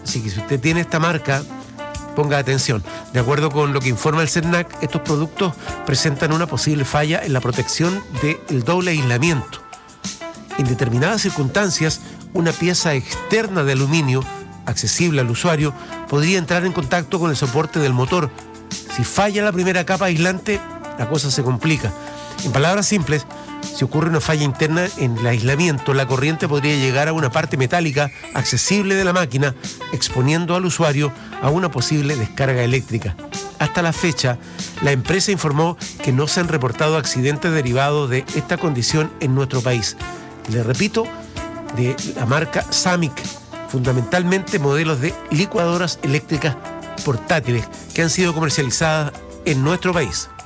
Así que si usted tiene esta marca, ponga atención. De acuerdo con lo que informa el CERNAC, estos productos presentan una posible falla en la protección del doble aislamiento. En determinadas circunstancias, una pieza externa de aluminio, accesible al usuario, podría entrar en contacto con el soporte del motor. Si falla la primera capa aislante, la cosa se complica. En palabras simples, si ocurre una falla interna en el aislamiento, la corriente podría llegar a una parte metálica accesible de la máquina, exponiendo al usuario a una posible descarga eléctrica. Hasta la fecha, la empresa informó que no se han reportado accidentes derivados de esta condición en nuestro país. Le repito, de la marca Samic, fundamentalmente modelos de licuadoras eléctricas portátiles que han sido comercializadas en nuestro país.